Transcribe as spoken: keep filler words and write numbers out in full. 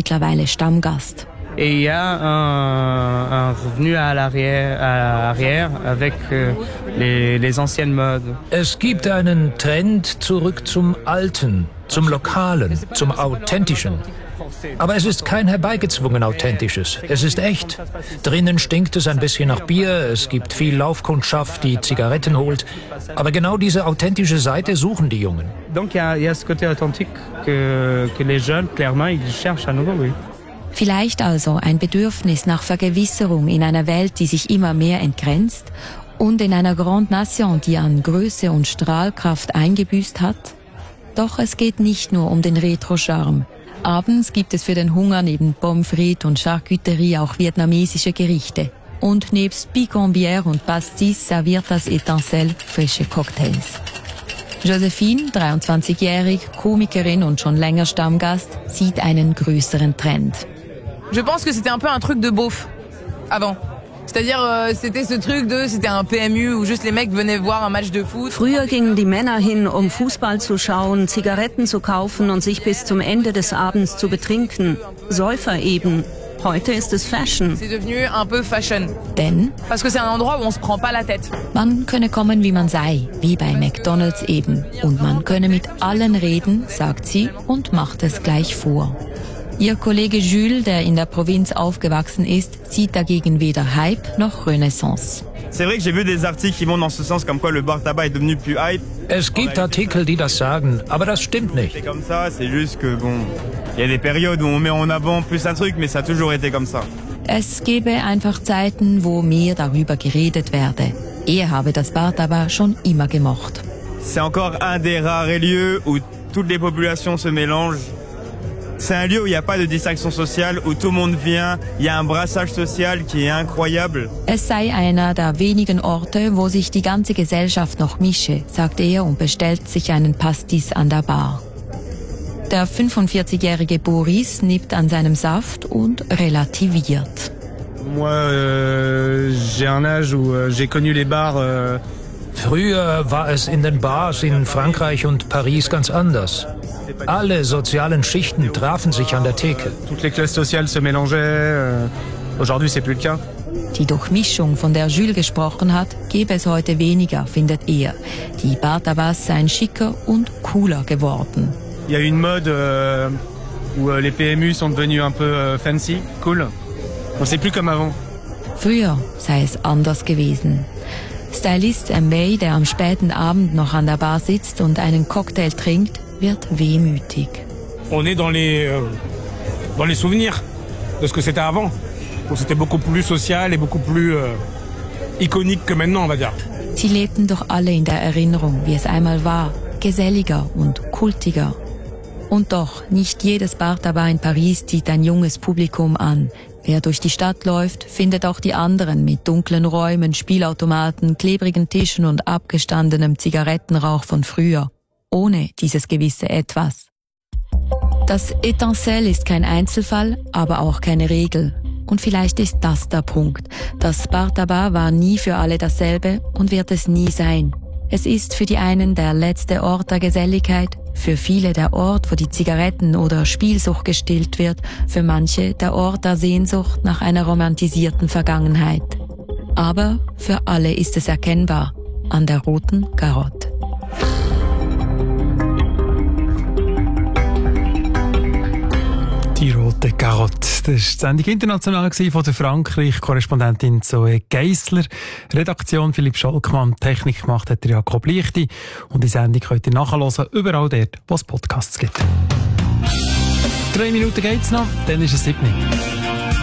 mittlerweile Stammgast. Et il y a un, un revenu à l'arrière, à l'arrière avec les, les anciennes modes. Es gibt einen Trend zurück zum Alten, zum Lokalen, zum Authentischen. Aber es ist kein herbeigezwungen Authentisches. Es ist echt. Drinnen stinkt es ein bisschen nach Bier, es gibt viel Laufkundschaft, die Zigaretten holt. Aber genau diese authentische Seite suchen die Jungen. Donc il y a, il y a ce côté authentique que, que les jeunes, clairement, ils cherchent à nouveau, oui. Vielleicht also ein Bedürfnis nach Vergewisserung in einer Welt, die sich immer mehr entgrenzt und in einer Grande Nation, die an Größe und Strahlkraft eingebüßt hat? Doch es geht nicht nur um den Retro-Charme. Abends gibt es für den Hunger neben Pommes frites und Charcuterie auch vietnamesische Gerichte. Und nebst Picon-Bière und Pastis serviert das Etancelle frische Cocktails. Josephine, dreiundzwanzigjährig, Komikerin und schon länger Stammgast, sieht einen größeren Trend. Je pense que c'était un peu un truc de beauf avant. C'est-à-dire, euh, c'était ce truc de, c'était un P M U où juste les mecs venaient voir un match de foot. Früher gingen die Männer hin, um Fußball zu schauen, Zigaretten zu kaufen und sich bis zum Ende des Abends zu betrinken. Säufer eben. Heute ist es Fashion. C'est devenu un peu fashion. Denn? Parce que c'est un endroit où on se prend pas la tête. Man könne kommen, wie man sei, wie bei McDonald's eben. Und man könne mit allen reden, sagt sie, und macht es gleich vor. Ihr Kollege Jules, der in der Provinz aufgewachsen ist, sieht dagegen weder Hype noch Renaissance. C'est vrai que j'ai vu des articles qui vont dans ce sens, comme quoi le bar tabac est devenu plus hype. Es gibt Artikel, die das sagen, aber das stimmt nicht. C'est comme ça, c'est juste que bon, il y a des périodes où on met en avant plus un truc, mais ça a toujours été comme ça. Es gebe einfach Zeiten, wo mehr darüber geredet werde. Er habe das Bar tabac schon immer gemocht. C'est encore un des rares lieux où toutes les populations se mélangent. C'est un lieu où il n'y a pas de distinction sociale, où tout le monde vient, il y a un brassage social qui est incroyable. Es sei einer der wenigen Orte, wo sich die ganze Gesellschaft noch mische, sagt er und bestellt sich einen Pastis an der Bar. Der fünfundvierzigjährige Boris nippt an seinem Saft und relativiert. Moi, euh, j'ai un âge où euh, j'ai connu les bars. Euh Früher war es in den Bars in Frankreich und Paris ganz anders. Alle sozialen Schichten trafen sich an der Theke. Toutes les classes sociales se mélangeaient. Aujourd'hui, c'est plus le cas. Die Durchmischung, von der Jules gesprochen hat, gäbe es heute weniger, findet er. Die Bar tabacs seien schicker und cooler geworden. Il y a une mode euh, où les P M U sont devenus un peu euh, fancy, cool. On sait plus comme avant. Früher sei es anders gewesen. Stylist M. May, der am späten Abend noch an der Bar sitzt und einen Cocktail trinkt, wird wehmütig. On est dans les, euh, dans les souvenirs de ce que c'était avant. Où c'était beaucoup plus social et beaucoup plus euh, iconique que maintenant, on va dire. Sie lebten doch alle in der Erinnerung, wie es einmal war, geselliger und kultiger. Und doch, nicht jedes Bar tabac in Paris zieht ein junges Publikum an. Wer durch die Stadt läuft, findet auch die anderen mit dunklen Räumen, Spielautomaten, klebrigen Tischen und abgestandenem Zigarettenrauch von früher. Ohne dieses gewisse Etwas. Das Etancelle ist kein Einzelfall, aber auch keine Regel. Und vielleicht ist das der Punkt. Das Bar tabac war nie für alle dasselbe und wird es nie sein. Es ist für die einen der letzte Ort der Geselligkeit, für viele der Ort, wo die Zigaretten- oder Spielsucht gestillt wird, für manche der Ort der Sehnsucht nach einer romantisierten Vergangenheit. Aber für alle ist es erkennbar an der roten Karotte. Die rote Karotte. Das war die Sendung international von der Frankreich-Korrespondentin Zoe Geissler. Redaktion Philipp Scholkmann, Technik gemacht hat der Jakob Lichti. Und die Sendung könnt ihr nachhören, überall dort, wo es Podcasts gibt. Drei Minuten geht's noch, dann ist es sieben.